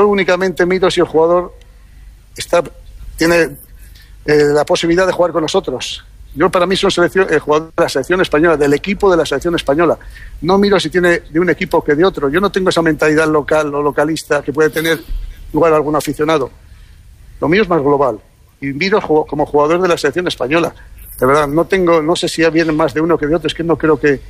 únicamente miro si el jugador tiene la posibilidad de jugar con nosotros. Yo, para mí, soy jugador de la selección española, del equipo de la selección española. No miro si tiene de un equipo que de otro. Yo no tengo esa mentalidad local o localista que puede tener lugar algún aficionado. Lo mío es más global. Y miro como jugador de la selección española. De verdad, no sé si vienen más de uno que de otro. Es que no creo que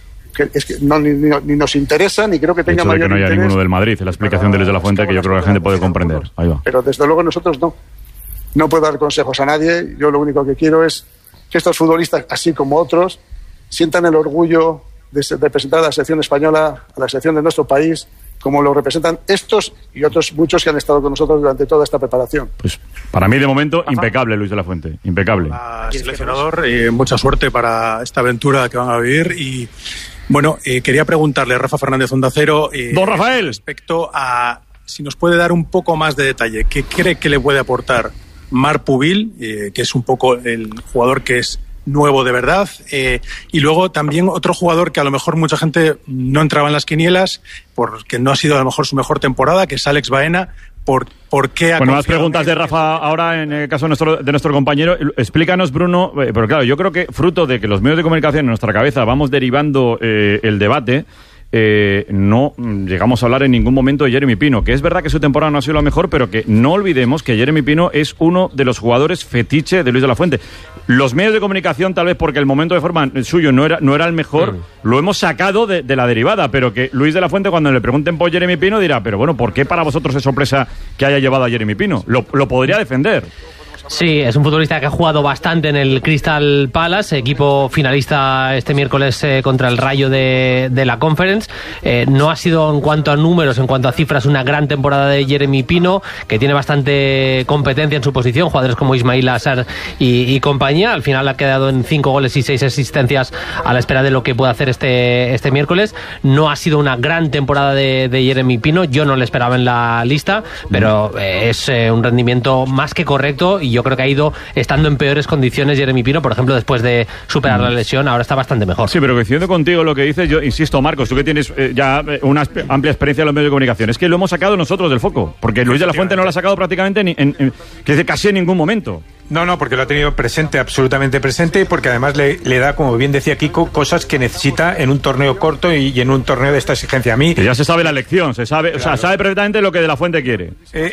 ni nos interesa, ni creo que tenga mayor interés. Que no haya ninguno del Madrid, la explicación de Luis de la Fuente, que yo creo que la gente puede comprender. Ahí va. Pero desde luego nosotros no. No puedo dar consejos a nadie. Yo lo único que quiero es que estos futbolistas, así como otros, sientan el orgullo de representar a la selección española, a la selección de nuestro país, como lo representan estos y otros muchos que han estado con nosotros durante toda esta preparación. Pues para mí, de momento, impecable Luis de la Fuente, impecable. Seleccionador, mucha suerte para esta aventura que van a vivir. Y bueno, quería preguntarle a Rafa Fernández, Onda Cero, Don Rafael, respecto a si nos puede dar un poco más de detalle, ¿qué cree que le puede aportar Marc Pubil, que es un poco el jugador que es nuevo de verdad, y luego también otro jugador que a lo mejor mucha gente no entraba en las quinielas porque no ha sido a lo mejor su mejor temporada, que es Alex Baena? ¿Por qué? Bueno, más preguntas de Rafa ahora en el caso de nuestro compañero. Explícanos, Bruno, pero claro, yo creo que fruto de que los medios de comunicación en nuestra cabeza vamos derivando el debate, no llegamos a hablar en ningún momento de Jeremy Pino, que es verdad que su temporada no ha sido la mejor, pero que no olvidemos que Jeremy Pino es uno de los jugadores fetiche de Luis de la Fuente. Los medios de comunicación, tal vez porque el momento de forma suyo no era el mejor, lo hemos sacado de la derivada, pero que Luis de la Fuente, cuando le pregunten por Jeremy Pino, dirá, pero bueno, ¿por qué para vosotros es sorpresa que haya llevado a Jeremy Pino? Lo podría defender. Sí, es un futbolista que ha jugado bastante en el Crystal Palace, equipo finalista este miércoles contra el Rayo de la Conference. No ha sido, en cuanto a números, en cuanto a cifras, una gran temporada de Jeremy Pino, que tiene bastante competencia en su posición, jugadores como Ismail Assar y compañía. Al final ha quedado en 5 goles y 6 asistencias a la espera de lo que pueda hacer este miércoles. No ha sido una gran temporada de Jeremy Pino, yo no le esperaba en la lista, pero es un rendimiento más que correcto, y yo creo que ha ido estando en peores condiciones Jeremy Pino, por ejemplo, después de superar la lesión, ahora está bastante mejor. Sí, pero coincidiendo contigo lo que dices, yo insisto, Marcos, tú que tienes ya una amplia experiencia en los medios de comunicación, es que lo hemos sacado nosotros del foco, porque Luis de la Fuente no lo ha sacado prácticamente casi en ningún momento. No, porque lo ha tenido presente, absolutamente presente, porque además le da, como bien decía Kiko, cosas que necesita en un torneo corto y en un torneo de esta exigencia. A mí, que ya se sabe la lección, se sabe, claro. O sea, sabe perfectamente lo que de la Fuente quiere.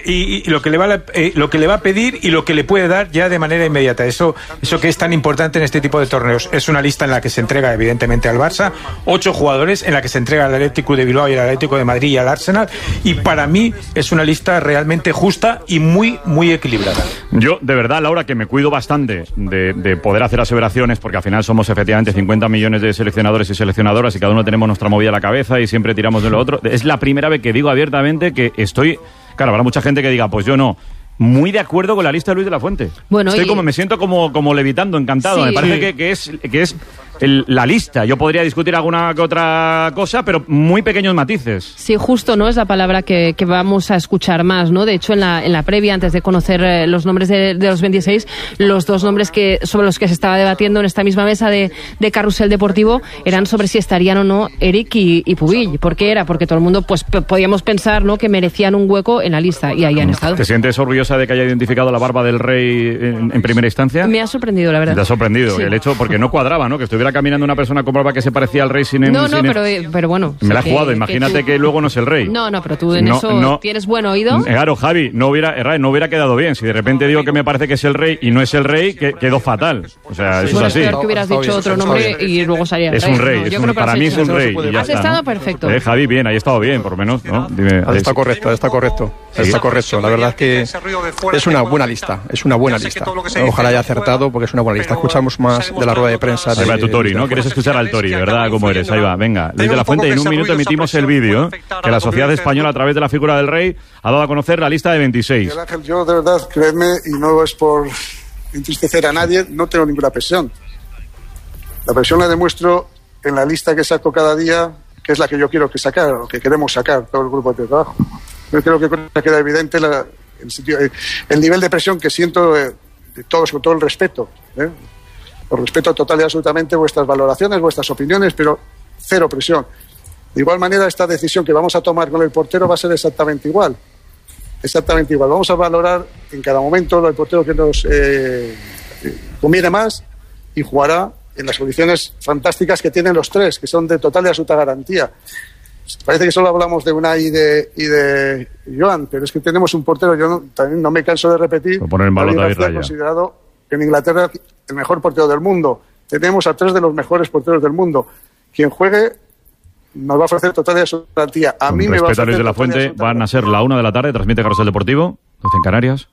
Y lo que le va a pedir y lo que le puede dar ya de manera inmediata. Eso que es tan importante en este tipo de torneos. Es una lista en la que se entrega evidentemente al Barça, 8 jugadores, en la que se entrega al Atlético de Bilbao y al Atlético de Madrid y al Arsenal, y para mí es una lista realmente justa y muy, muy equilibrada. Yo, de verdad, Laura, que me cuido bastante de poder hacer aseveraciones, porque al final somos efectivamente 50 millones de seleccionadores y seleccionadoras y cada uno tenemos nuestra movida a la cabeza y siempre tiramos de lo otro. Es la primera vez que digo abiertamente que estoy... Claro, habrá mucha gente que diga, pues yo no... Muy de acuerdo con la lista de Luis de la Fuente. Bueno, me siento como levitando, encantado. Sí. Me parece que es la lista. Yo podría discutir alguna que otra cosa, pero muy pequeños matices. Sí, justo, ¿no? Es la palabra que vamos a escuchar más, ¿no? De hecho, en la previa, antes de conocer los nombres de los 26, los dos nombres sobre los que se estaba debatiendo en esta misma mesa de Carrusel Deportivo eran sobre si estarían o no Eric y Pubil. ¿Por qué era? Porque todo el mundo pues podíamos pensar, ¿no?, que merecían un hueco en la lista, y ahí han estado. ¿Te sientes orgullosa de que haya identificado la barba del rey en primera instancia? Me ha sorprendido, la verdad. Te ha sorprendido, sí. El hecho, porque no cuadraba, ¿no? Que estuviera caminando una persona con barba que se parecía al rey pero bueno. Me la has jugado, imagínate que luego no es el rey. No, pero tú en eso tienes buen oído. Claro, Javi, no hubiera quedado bien. Si de repente digo que me parece que es el rey y no es el rey, quedó fatal. O sea, eso es así. Es peor que hubieras dicho otro nombre y luego salía el rey. Es un rey, para mí es un rey. Y ya has estado perfecto. Javi, bien, ahí he estado bien, por lo menos, ¿no? Dime, está correcto. Está correcto. La verdad es que es una buena lista. Ojalá haya acertado, porque es una buena lista. Escuchamos más de la rueda de prensa. Ahí va tu Tori, ¿no? ¿Quieres escuchar al Tori, verdad? ¿Cómo eres? Ahí va, venga. Luis de la Fuente, y en un minuto emitimos el vídeo que la sociedad española, a través de la figura del rey, ha dado a conocer la lista de 26. Miguel Ángel, yo de verdad, créeme, y no es por entristecer a nadie, no tengo ninguna presión. La presión la demuestro en la lista que saco cada día, que es la que yo quiero que sacar, o que queremos sacar todo el grupo de trabajo. Yo creo que queda evidente el nivel de presión que siento de todos, con todo el respeto. Por respeto total y absolutamente vuestras valoraciones, vuestras opiniones, pero cero presión. De igual manera, esta decisión que vamos a tomar con el portero va a ser exactamente igual. exactamente igual. Vamos a valorar en cada momento el portero que nos conviene más y jugará en las condiciones fantásticas que tienen los tres, que son de total y absoluta garantía. Parece que solo hablamos de Unai y de Joan, pero es que tenemos un portero, también no me canso de repetir, David García, considerado en Inglaterra el mejor portero del mundo. Tenemos a 3 de los mejores porteros del mundo. Quien juegue nos va a ofrecer total y absoluta garantía. A mí me va a ofrecer Luis de la Fuente, van a ser la 1 de la tarde, transmite Carrusel Deportivo, 12 en Canarias.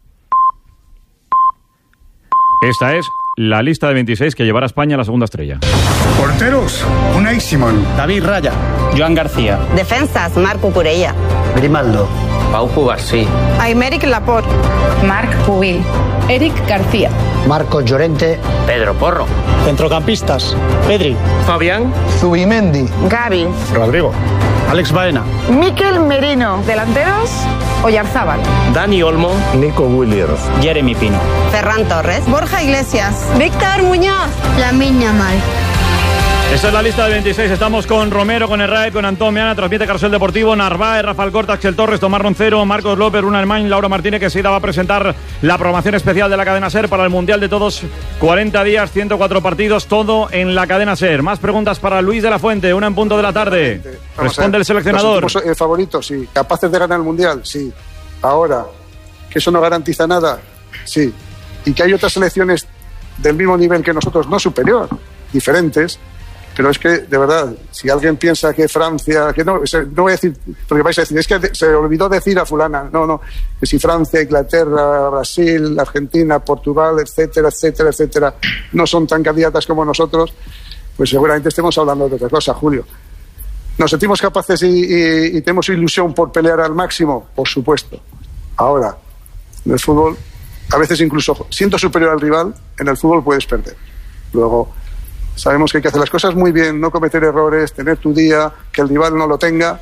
Esta es la lista de 26 que llevará a España a la segunda estrella. Porteros, Unai Simón, David Raya, Joan García. Defensas, Marc Cucurella, Grimaldo, Pau Cubarsí, Aymeric Laporte, Marc Pubil, Eric García, Marcos Llorente, Pedro Porro. Centrocampistas, Pedri, Fabián, Zubimendi, Gavi, Rodrigo, Alex Baena, Mikel Merino. Delanteros, Oyarzábal, Dani Olmo, Nico Williams, Jeremy Pino, Ferran Torres, Borja Iglesias, Víctor Muñoz, Lamine Yamal. Esta es la lista de 26. Estamos con Romero, con Herrera, con Antón Meana. Transmite Carrusel Deportivo, Narváez, Rafael Corta, Axel Torres, Tomás Roncero, Marcos López, Runa Hermán, Laura Martínez, que enseguida va a presentar la programación especial de la cadena SER para el Mundial de Todos. 40 días, 104 partidos, todo en la cadena SER. Más preguntas para Luis de la Fuente, 1 en punto de la tarde. Responde el seleccionador. ¿Los últimos favoritos? Sí. ¿Capaces de ganar el Mundial? Sí. Ahora, ¿que eso no garantiza nada? Sí. Y que hay otras selecciones del mismo nivel que nosotros, no superior, diferentes. Pero es que, de verdad, si alguien piensa que Francia, que no voy a decir, porque vais a decir, es que se olvidó decir a fulana, no, que si Francia, Inglaterra, Brasil, Argentina, Portugal, etcétera, etcétera, etcétera, no son tan candidatas como nosotros, pues seguramente estemos hablando de otra cosa, Julio. ¿Nos sentimos capaces y tenemos ilusión por pelear al máximo? Por supuesto. Ahora, en el fútbol, a veces incluso siendo superior al rival, en el fútbol puedes perder. Luego, sabemos que hay que hacer las cosas muy bien, no cometer errores, tener tu día, que el rival no lo tenga,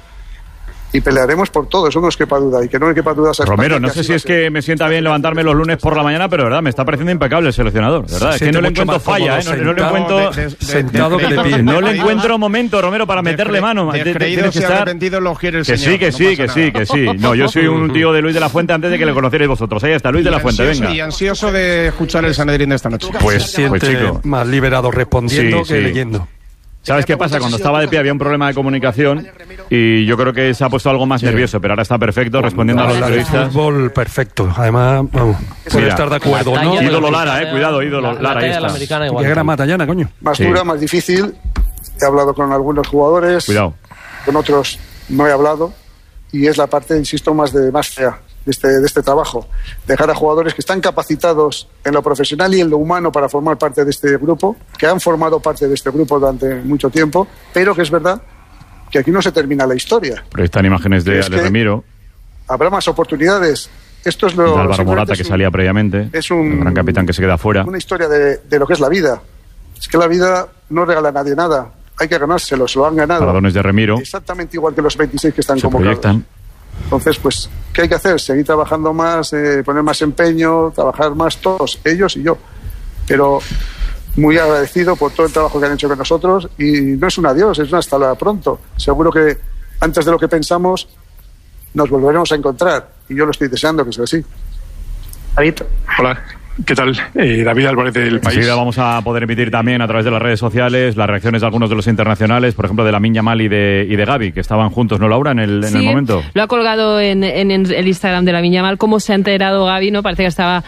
y pelearemos por todo, eso no nos quepa duda, y que no me quepa duda. Romero, no sé si es que me sienta bien levantarme los lunes por la mañana, pero verdad, me está pareciendo impecable el seleccionador, ¿verdad? Es que no le encuentro falla, no le encuentro sentado que de pie. No le encuentro momento, Romero, para meterle mano. Descreídos y arrepentidos los quiere el señor. Que sí. No, yo soy un tío de Luis de la Fuente antes de que le conocierais vosotros. Ahí está, Luis de la Fuente, venga. Y ansioso de escuchar el Sanedrín de esta noche. Pues chico, más liberado respondiendo que leyendo. ¿Sabes qué pasa? Cuando estaba de pie había un problema de comunicación y yo creo que se ha puesto algo más nervioso, pero ahora está perfecto respondiendo a los periodistas. Fútbol perfecto. Además, vamos, puede estar de acuerdo, ¿no? Ídolo Lara, cuidado, ídolo Lara. Ahí está. Qué gran matallana, coño. Más dura, más difícil. He hablado con algunos jugadores. Cuidado. Con otros no he hablado. Y es la parte, insisto, más fea de este trabajo. Dejar a jugadores que están capacitados en lo profesional y en lo humano para formar parte de este grupo, que han formado parte de este grupo durante mucho tiempo, pero que es verdad que aquí no se termina la historia. Pero están imágenes de Ale Remiro. Habrá más oportunidades. Esto es lo... De Álvaro Morata, que salía previamente. Es un el gran capitán que se queda fuera. Una historia de lo que es la vida. Es que la vida no regala a nadie nada. Hay que ganárselo, se lo han ganado. Paradones de Remiro. Exactamente igual que los 26 que están se convocados. Proyectan. Entonces, pues, ¿qué hay que hacer? Seguir trabajando más, poner más empeño, trabajar más todos, ellos y yo. Pero muy agradecido por todo el trabajo que han hecho con nosotros y no es un adiós, es un hasta pronto. Seguro que antes de lo que pensamos nos volveremos a encontrar y yo lo estoy deseando que sea así. David. Hola. ¿Qué tal? David Álvarez del País. Enseguida vamos a poder emitir también a través de las redes sociales las reacciones de algunos de los internacionales, por ejemplo de Lamine Yamal y de Gavi, que estaban juntos, ¿no, Laura, en el momento? Lo ha colgado en el Instagram de Lamine Yamal, cómo se ha enterado Gavi, ¿no? Parece que estaba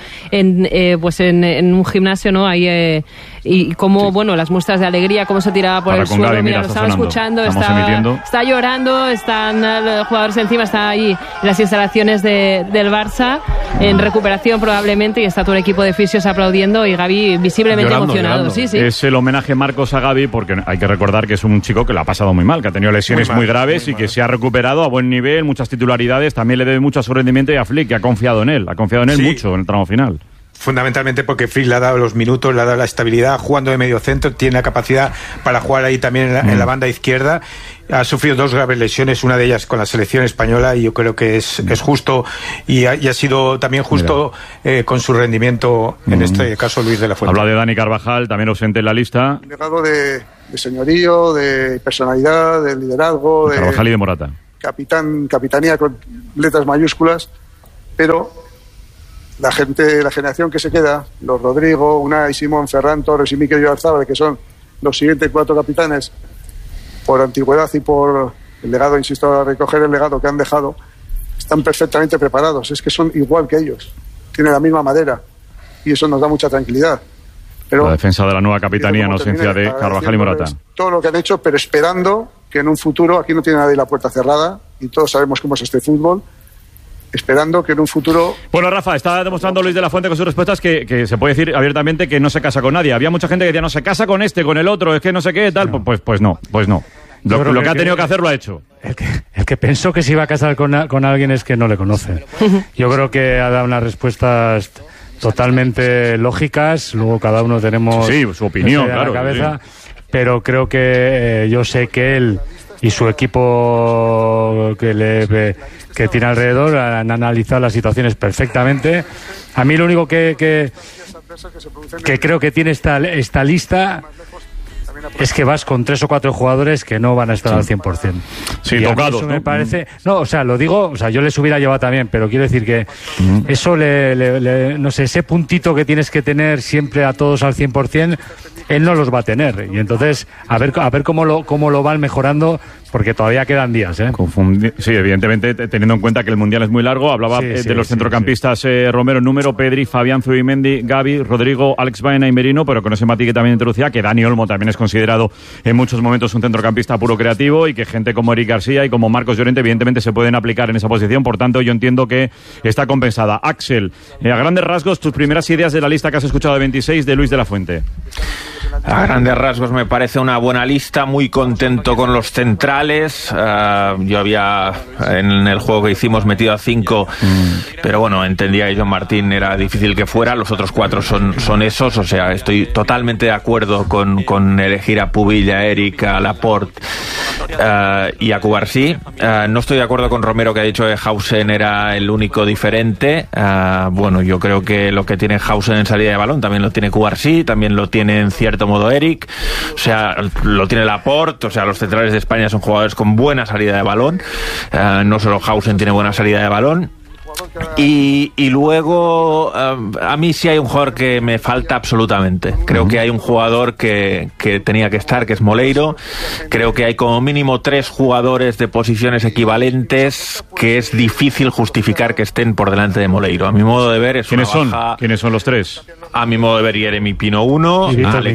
en un gimnasio, ¿no? Ahí y cómo, bueno, las muestras de alegría, cómo se tiraba por el suelo. Gavi, mira, lo estaba escuchando, está llorando, están los jugadores encima, está ahí en las instalaciones del Barça, en recuperación probablemente, y está todo el equipo de fisios aplaudiendo y Gavi visiblemente emocionado. Sí. Es el homenaje Marcos a Gavi, porque hay que recordar que es un chico que lo ha pasado muy mal, que ha tenido lesiones muy graves y que se ha recuperado a buen nivel, muchas titularidades, también le debe mucho a su rendimiento y a Flick, que ha confiado en él mucho en el tramo final. Fundamentalmente porque Flick le ha dado los minutos, le ha dado la estabilidad, jugando de medio centro, tiene la capacidad para jugar ahí también en la banda izquierda. Ha sufrido 2 graves lesiones, una de ellas con la selección española, y yo creo que es justo y ha sido también justo con su rendimiento, en este caso Luis de la Fuente. Habla de Dani Carvajal, también ausente en la lista. Un legado de señorío, de personalidad, de liderazgo, de Carvajal y de Morata. Capitanía con letras mayúsculas. pero la generación que se queda, los Rodrigo, Unai, Simón, Ferran Torres y Mikel Oyarzabal, que son los siguientes 4 capitanes, por antigüedad y por el legado, insisto, a recoger el legado que han dejado, están perfectamente preparados. Es que son igual que ellos, tienen la misma madera y eso nos da mucha tranquilidad. Pero la defensa de la nueva capitanía en ausencia de Carvajal y Morata. Todo lo que han hecho, pero esperando que en un futuro, aquí no tiene nadie la puerta cerrada y todos sabemos cómo es este fútbol, esperando que en un futuro... Bueno, Rafa, está demostrando Luis de la Fuente con sus respuestas que se puede decir abiertamente que no se casa con nadie. Había mucha gente que decía, no se casa con este, con el otro, es que no sé qué, tal. No. Pues no. Lo que ha tenido que hacer lo ha hecho. El que pensó que se iba a casar con alguien es que no le conoce. Yo creo que ha dado unas respuestas totalmente lógicas, luego cada uno tenemos su opinión, claro, en la cabeza, pero creo que yo sé que él y su equipo que tiene alrededor han analizado las situaciones perfectamente. A mí lo único que creo que tiene esta lista es que vas con 3 o 4 jugadores que no van a estar al 100%. Sí, y tocados, eso ¿no? Me parece... No, o sea, lo digo... O sea, yo les hubiera llevado también, pero quiero decir que eso no sé, ese puntito que tienes que tener siempre a todos al 100%, él no los va a tener. Y entonces, a ver cómo lo van mejorando, porque todavía quedan días, ¿eh? Sí, evidentemente, teniendo en cuenta que el Mundial es muy largo. Hablaba de los centrocampistas Romero en número, Pedri, Fabián, Zubimendi, Gavi, Rodrigo, Alex Baena y Merino, pero con ese matiz que también introducía, que Dani Olmo también es considerado en muchos momentos un centrocampista puro creativo y que gente como Eric García y como Marcos Llorente evidentemente se pueden aplicar en esa posición. Por tanto, yo entiendo que está compensada. Axel, a grandes rasgos, tus primeras ideas de la lista que has escuchado de 26 de Luis de la Fuente. A grandes rasgos me parece una buena lista, muy contento con los centrales. Yo había en el juego que hicimos metido a 5, pero bueno, entendía que John Martín era difícil que fuera. Los otros 4 son esos, o sea, estoy totalmente de acuerdo con elegir a Pubil, a Eric, a Laporte y a Cubarsí. No estoy de acuerdo con Romero, que ha dicho que Hausen era el único diferente. Bueno, yo creo que lo que tiene Hausen en salida de balón también lo tiene Cubarsí, también lo tiene en cierto modo Eric, o sea, lo tiene Laporte. O sea, los centrales de España son jugadores con buena salida de balón, no solo Hausen tiene buena salida de balón. Y luego a mí sí hay un jugador que me falta absolutamente. Creo que hay un jugador que tenía que estar, que es Moleiro. Creo que hay como mínimo 3 jugadores de posiciones equivalentes que es difícil justificar que estén por delante de Moleiro. A mi modo de ver es ¿Quiénes son los 3? A mi modo de ver, Jeremy Pino 1,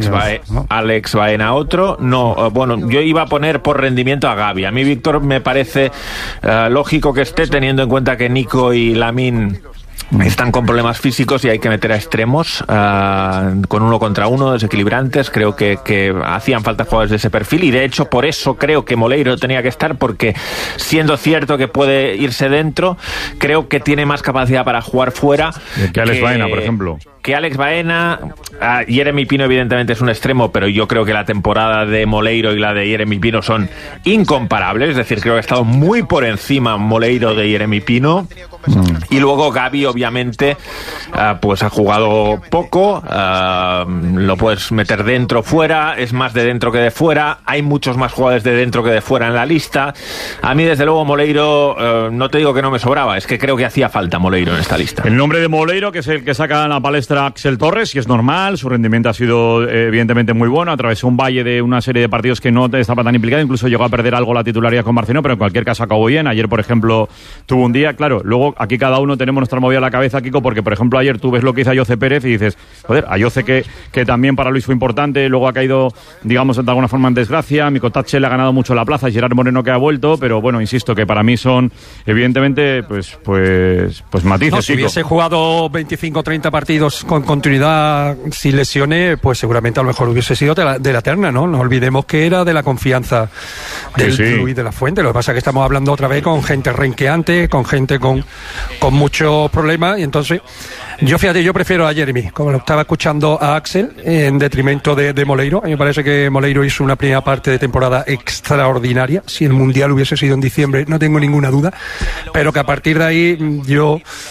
Alex Baena otro. No, bueno, yo iba a poner por rendimiento a Gavi. A mí Víctor me parece lógico que esté, teniendo en cuenta que Nico y Lamine están con problemas físicos y hay que meter a extremos con 1 contra 1, desequilibrantes. Creo que hacían falta jugadores de ese perfil y de hecho por eso creo que Moleiro tenía que estar, porque siendo cierto que puede irse dentro, creo que tiene más capacidad para jugar fuera que Alex Baena, por ejemplo. Que Alex Baena. Jeremy Pino evidentemente es un extremo, pero yo creo que la temporada de Moleiro y la de Jeremy Pino son incomparables, es decir, creo que ha estado muy por encima Moleiro de Jeremy Pino. Y luego Gavi obviamente pues ha jugado poco, lo puedes meter dentro, fuera, es más de dentro que de fuera, hay muchos más jugadores de dentro que de fuera en la lista. A mí desde luego Moleiro, no te digo que no me sobraba, es que creo que hacía falta Moleiro en esta lista. El nombre de Moleiro, que es el que saca a la palestra Axel Torres, y es normal, su rendimiento ha sido evidentemente muy bueno, atravesó un valle de una serie de partidos que no estaba tan implicado, incluso llegó a perder algo la titularidad con Marcino, pero en cualquier caso acabó bien. Ayer, por ejemplo, tuvo un día, claro, luego aquí cada uno tenemos nuestra movida a la cabeza, Kiko, porque por ejemplo ayer tú ves lo que hizo Ayoce Pérez y dices, joder, Ayoce que también para Luis fue importante, luego ha caído, digamos, de alguna forma en desgracia, Mikotache le ha ganado mucho la plaza, Gerard Moreno que ha vuelto, pero bueno, insisto, que para mí son evidentemente pues matices. No, si hubiese jugado 25 o 30 partidos con continuidad sin lesiones, pues seguramente a lo mejor hubiese sido de la terna, ¿no? No olvidemos que era de la confianza del Luis de la Fuente. Lo que pasa es que estamos hablando otra vez con gente renqueante, con gente con muchos problemas, y entonces yo prefiero a Jeremy, como lo estaba escuchando a Axel, en detrimento de Moleiro. A mí me parece que Moleiro hizo una primera parte de temporada extraordinaria. Si el Mundial hubiese sido en diciembre, no tengo ninguna duda, pero que a partir de ahí yo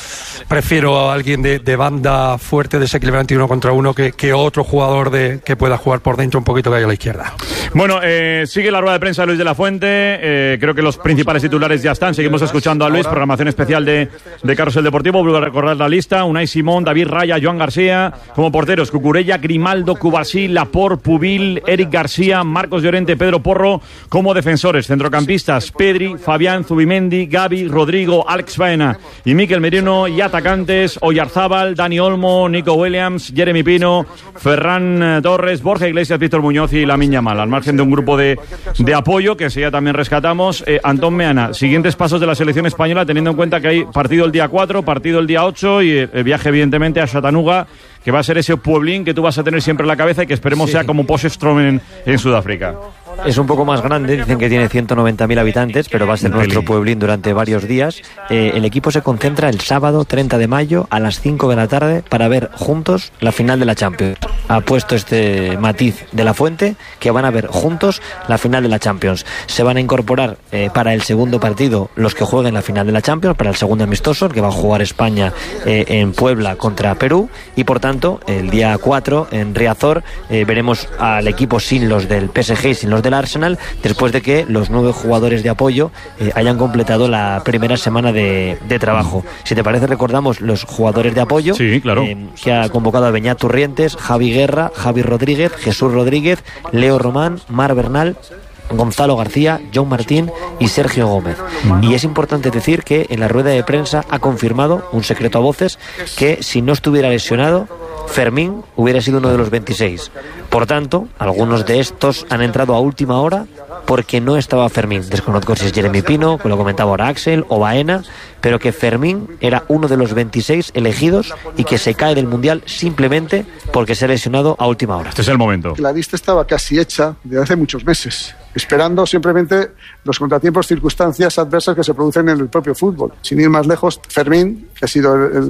prefiero a alguien de banda fuerte, desequilibrante 1 contra 1 que otro jugador que pueda jugar por dentro un poquito que haya a la izquierda. Bueno, sigue la rueda de prensa de Luis de la Fuente. Creo que los principales titulares ya están. Seguimos escuchando a Luis, programación especial de Carrusel Deportivo. Vuelvo a recordar la lista: Unai Simón, David Raya, Joan García. Como porteros, Cucurella, Grimaldo, Cubarsí, Laporte, Pubil, Eric García, Marcos Llorente, Pedro Porro. Como defensores, centrocampistas, Pedri, Fabián, Zubimendi, Gavi, Rodrigo, Alex Baena y Mikel Merino. Y atacantes, Oyarzábal, Dani Olmo, Nico Williams, Jeremy Pino, Ferran Torres, Borja Iglesias, Víctor Muñoz y Lamine Yamal. Al margen de un grupo de apoyo que enseguida también rescatamos. Antón Meana, siguientes pasos de la selección española, teniendo en cuenta que hay partido el día 4, partido el día 8 y el viaje evidentemente a Chattanooga, que va a ser ese pueblín que tú vas a tener siempre en la cabeza y que esperemos sea como Potchefstroom en Sudáfrica. Es un poco más grande, dicen que tiene 190.000 habitantes, pero va a ser nuestro pueblín durante varios días. El equipo se concentra el sábado 30 de mayo a las 5 de la tarde para ver juntos la final de la Champions. Ha puesto este matiz de la Fuente, que van a ver juntos la final de la Champions. Se van a incorporar para el segundo partido los que jueguen la final de la Champions, para el segundo amistoso, que va a jugar España en Puebla contra Perú, y por tanto el día 4 en Riazor veremos al equipo sin los del PSG y sin los del Arsenal, después de que los 9 jugadores de apoyo hayan completado la primera semana de trabajo. Si te parece, recordamos los jugadores de apoyo. Sí, claro. Que ha convocado a Beñat Turrientes, Javi Guerra, Javi Rodríguez, Jesús Rodríguez, Leo Román, Mar Bernal, Gonzalo García, John Martín y Sergio Gómez. Y es importante decir que en la rueda de prensa ha confirmado, un secreto a voces, que si no estuviera lesionado, Fermín hubiera sido uno de los 26. Por tanto, algunos de estos han entrado a última hora porque no estaba Fermín. Desconozco si es Jeremy Pino, que lo comentaba ahora Axel, o Baena, pero que Fermín era uno de los 26 elegidos y que se cae del Mundial simplemente porque se ha lesionado a última hora. Este es el momento. La lista estaba casi hecha desde hace muchos meses, esperando simplemente los contratiempos, circunstancias adversas que se producen en el propio fútbol. Sin ir más lejos, Fermín, que ha sido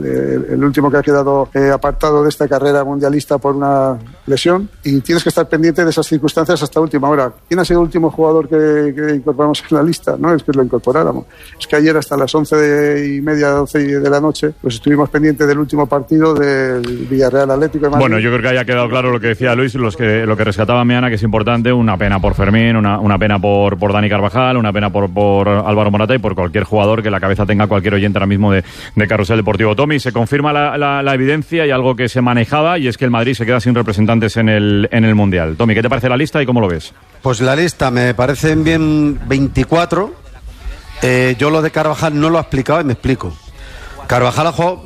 el último que ha quedado apartado de esta carrera mundialista por una lesión, y tienes que estar pendiente de esas circunstancias hasta última hora. ¿Quién ha sido el último jugador que incorporamos en la lista? No es que lo incorporáramos, es que ayer hasta las 11:30, 12 de la noche, pues estuvimos pendientes del último partido del Villarreal Atlético de Madrid. Bueno, yo creo que haya quedado claro lo que decía Luis, lo que rescataba Meana, que es importante. Una pena por Fermín, una pena por Dani Carvajal, una pena por Álvaro Morata y por cualquier jugador que la cabeza tenga cualquier oyente ahora mismo de Carrusel Deportivo. Tommy, se confirma la evidencia y algo que se manejaba, y es que el Madrid se queda sin representantes en el Mundial. Tommy, ¿qué te parece la lista y cómo lo ves? Pues la lista me parecen bien 24. Yo lo de Carvajal no lo he explicado y me explico. Carvajal ha jugado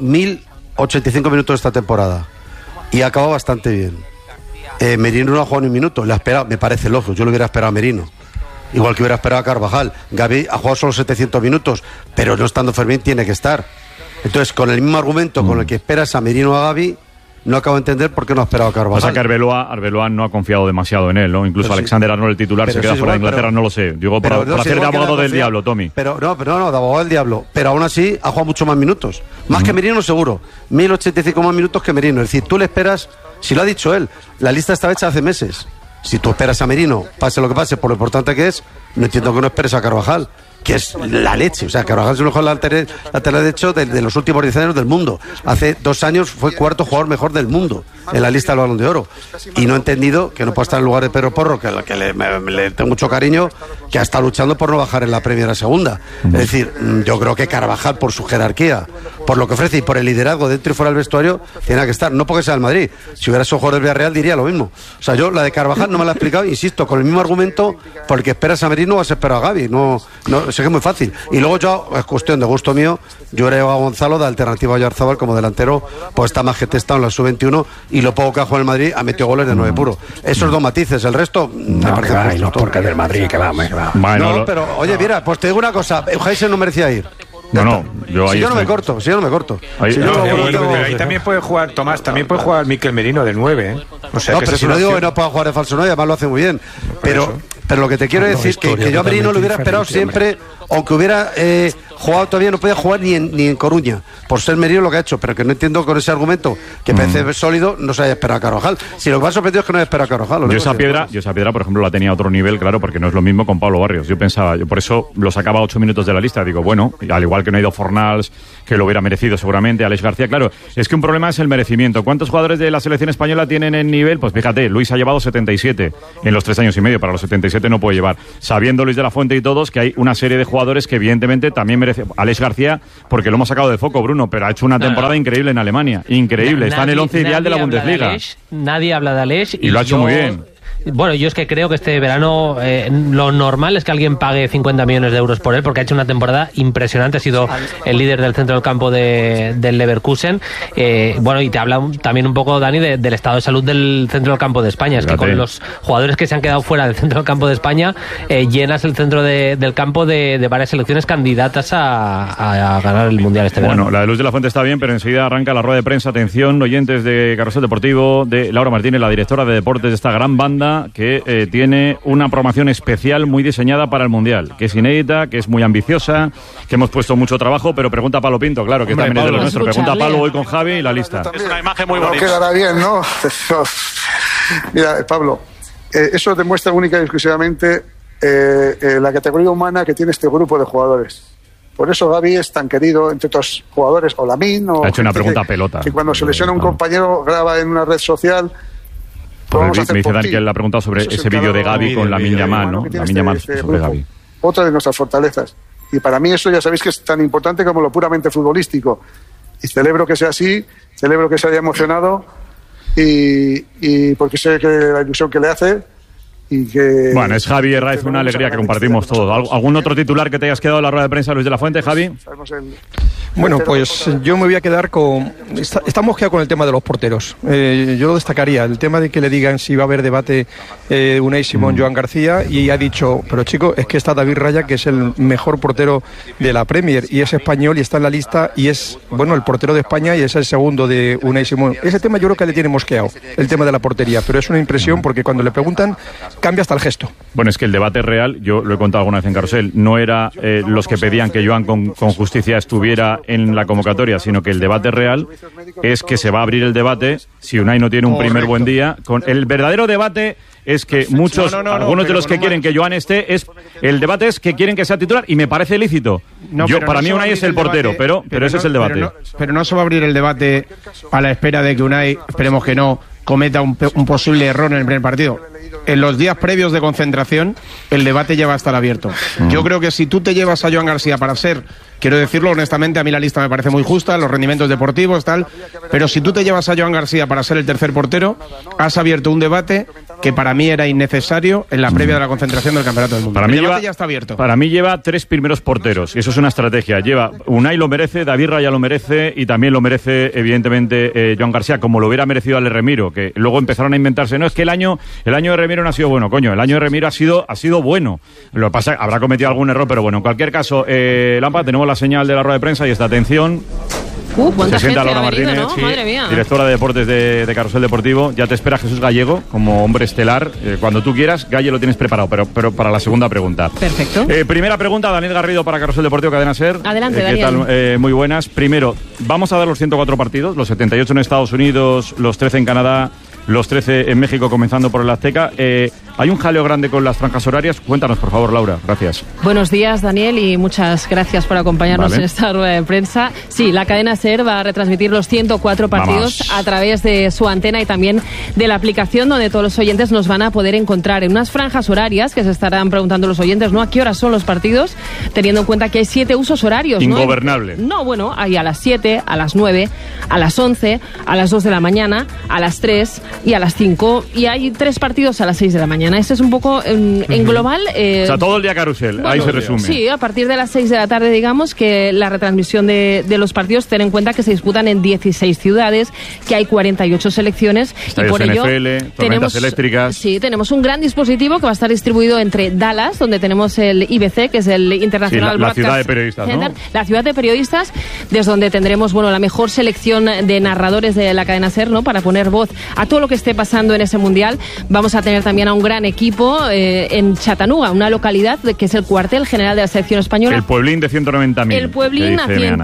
1085 minutos esta temporada y ha acabado bastante bien. Merino no ha jugado ni un minuto, le ha esperado, me parece lógico, yo lo hubiera esperado a Merino, igual que hubiera esperado a Carvajal. Gavi ha jugado solo 700 minutos, pero no estando Fermín tiene que estar. Entonces, con el mismo argumento con el que esperas a Merino o a Gavi, no acabo de entender por qué no ha esperado a Carvajal. Pasa que Arbeloa no ha confiado demasiado en él, ¿no? Incluso Alexander Arnold, el titular, se queda fuera de Inglaterra, no lo sé. Digo, por hacer de abogado del diablo, Tommy. Pero no, de abogado del diablo. Pero aún así ha jugado mucho más minutos. Más que Merino, seguro. 1085 más minutos que Merino. Es decir, tú le esperas, si lo ha dicho él, la lista estaba hecha hace meses. Si tú esperas a Merino, pase lo que pase, por lo importante que es, no entiendo que no esperes a Carvajal, que es la leche. O sea, Carvajal es el mejor lateral derecho de los últimos 10 años del mundo. Hace 2 años fue cuarto jugador mejor del mundo en la lista del Balón de Oro. Y no he entendido que no pueda estar en lugar de Pedro Porro, que le tengo mucho cariño, que ha estado luchando por no bajar en la primera segunda. Es decir, yo creo que Carvajal, por su jerarquía, por lo que ofrece y por el liderazgo dentro y fuera del vestuario, tiene que estar. No porque sea el Madrid. Si hubiera sido jugador del Villarreal diría lo mismo. O sea, yo la de Carvajal no me la he explicado, insisto, con el mismo argumento, porque esperas a Merino o has esperado a Gavi. No, sé que es muy fácil. Y luego yo, es cuestión de gusto mío, yo hubiera llevado a Gonzalo de alternativa a Oyarzábal como delantero, pues está más que testado en la sub-21 y lo poco que ha jugado en el Madrid ha metido goles de 9 puro. Esos 2 matices, el resto me parece justo. No, porque del Madrid, que va. Bueno, no, pero oye, mira, pues te digo una cosa, Eugenio no merecía ir. No, yo ahí no me corto. Ahí también puede jugar Tomás, también puede jugar Mikel Merino del 9, ¿eh? O sea, no, que pero si no digo que no pueda jugar de falso 9, además lo hace muy bien. Pero lo que te quiero decir que yo a Merino lo hubiera esperado siempre, aunque hubiera jugado todavía, no podía jugar ni en Coruña, por ser Merino lo que ha hecho, pero que no entiendo con ese argumento que parece sólido, no se haya esperado a Carvajal. Si lo que me ha sorprendido es que no haya esperado a Carvajal. Yo esa piedra, por ejemplo, la tenía a otro nivel, claro, porque no es lo mismo con Pablo Barrios. Yo por eso lo sacaba 8 minutos de la lista. Digo, bueno, al igual que no ha ido Fornals, que lo hubiera merecido seguramente. Alex García, claro, es que un problema es el merecimiento. ¿Cuántos jugadores de la selección española tienen el nivel? Pues fíjate, Luis ha llevado 77 en los 3 años y medio, para los 77 no puede llevar. Sabiendo Luis de la Fuente y todos que hay una serie de jugadores que evidentemente también merece. Alex García, porque lo hemos sacado de foco, Bruno, pero ha hecho una temporada increíble en Alemania, increíble, está en el 11 ideal de la Bundesliga. Nadie habla de Alex y lo ha hecho muy bien. Bueno, yo es que creo que este verano lo normal es que alguien pague 50 millones de euros por él, porque ha hecho una temporada impresionante, ha sido el líder del centro del campo del Leverkusen. Bueno, y te habla también un poco, Dani, del estado de salud del centro del campo de España. Es que con los jugadores que se han quedado fuera del centro del campo de España, llenas el centro del campo de varias selecciones candidatas a ganar el Mundial este verano. Bueno, la de Luis de la Fuente está bien, pero enseguida arranca la rueda de prensa. Atención, oyentes de Carrusel Deportivo, de Laura Martínez, la directora de deportes de esta gran banda, que tiene una programación especial muy diseñada para el Mundial, que es inédita, que es muy ambiciosa, que hemos puesto mucho trabajo, pero pregunta a Pablo Pinto, claro, que también es de los nuestros. Pregunta a Pablo hoy con Javi y la lista. Es una imagen muy bonita. No quedará bien, ¿no? Mira, Pablo, eso demuestra única y exclusivamente la categoría humana que tiene este grupo de jugadores. Por eso Gavi es tan querido entre otros jugadores, o Lamine, o... Ha hecho una pregunta pelota. Que cuando se lesiona un compañero graba en una red social... Me dice Dani que él ha preguntado sobre ese vídeo de Gavi con Lamine Yamal, ¿no? Lamine Yamal sobre Gavi. Otra de nuestras fortalezas. Y para mí eso ya sabéis que es tan importante como lo puramente futbolístico. Y celebro que sea así, celebro que se haya emocionado y porque sé que la ilusión que le hace y que... Bueno, es Javi Herraiz, una alegría que compartimos todos. ¿Algún otro titular que te hayas quedado en la rueda de prensa, Luis de la Fuente, Javi? Bueno, pues yo me voy a quedar con... Estamos quedados con el tema de los porteros. Yo destacaría el tema de que le digan si va a haber debate Unai Simón, Joan García, y ha dicho, pero chicos, es que está David Raya, que es el mejor portero de la Premier, y es español y está en la lista, y es, bueno, el portero de España y es el segundo de Unai Simón. Ese tema yo creo que le tiene mosqueado, el tema de la portería, pero es una impresión porque cuando le preguntan, cambia hasta el gesto. Bueno, es que el debate real, yo lo he contado alguna vez en Carrusel, no era los que pedían que Joan con justicia estuviera en la convocatoria, sino que el debate real es que se va a abrir el debate si Unai no tiene un primer buen día. El verdadero debate es que muchos, algunos de los que quieren que Joan esté, el debate es que quieren que sea titular y me parece lícito. Para mí Unai es el portero, pero ese es el debate. Pero no se va a abrir el debate a la espera de que Unai, esperemos que no, cometa un posible error en el primer partido. En los días previos de concentración, el debate ya va a estar abierto. Yo creo que si tú te llevas a Joan García para ser, quiero decirlo honestamente, a mí la lista me parece muy justa, los rendimientos deportivos, tal, pero si tú te llevas a Joan García para ser el tercer portero, has abierto un debate que para mí era innecesario en la previa de la concentración del Campeonato del Mundo. El debate ya está abierto. Para mí lleva 3 primeros porteros, y eso es una estrategia. Unai lo merece, David Raya lo merece, y también lo merece, evidentemente, Joan García, como lo hubiera merecido Ale Remiro, que luego empezaron a inventarse, no, es que el año de Remiro no ha sido bueno, coño, el año de Remiro ha sido bueno. Lo que pasa, habrá cometido algún error, pero bueno, en cualquier caso, Lampa, tenemos la señal de la rueda de prensa y esta atención. Se sienta Laura Martínez, Martínez, ¿no? Madre mía. Directora de deportes de Carrusel Deportivo. Ya te espera Jesús Gallego como hombre estelar. Cuando tú quieras, Galle lo tienes preparado, pero para la segunda pregunta. Perfecto. Primera pregunta, Daniel Garrido para Carrusel Deportivo, Cadena SER. Adelante, ¿qué Daniel. tal? Muy buenas. Primero, vamos a dar los 104 partidos, los 78 en Estados Unidos, los 13 en Canadá, los 13 en México, comenzando por el Azteca. Hay un jaleo grande con las franjas horarias. Cuéntanos, por favor, Laura. Gracias. Buenos días, Daniel, y muchas gracias por acompañarnos en esta rueda de prensa. Sí, la cadena SER va a retransmitir los 104 partidos a través de su antena y también de la aplicación, donde todos los oyentes nos van a poder encontrar en unas franjas horarias que se estarán preguntando los oyentes, ¿no? ¿A qué horas son los partidos? Teniendo en cuenta que hay 7 usos horarios, ¿no? Ingobernable. No, bueno, hay a las 7, a las 9, a las 11, a las 2 de la mañana, a las 3 y a las 5. Y hay 3 partidos a las 6 de la mañana. Este es un poco en global. O sea, todo el día carrusel, bueno, ahí se resume. Sí, a partir de las 6 de la tarde, digamos, que la retransmisión de los partidos, ten en cuenta que se disputan en 16 ciudades, que hay 48 selecciones. Estadios y por ello NFL, tormentas eléctricas. Sí, tenemos un gran dispositivo que va a estar distribuido entre Dallas, donde tenemos el IBC, que es el International Broadcast Center, la ciudad de periodistas, ¿no? La ciudad de periodistas, desde donde tendremos, bueno, la mejor selección de narradores de la cadena SER, ¿no? Para poner voz a todo lo que esté pasando en ese mundial. Vamos a tener también a un gran equipo en Chattanooga, una localidad que es el cuartel general de la selección española. El pueblín de 190.000. El pueblín a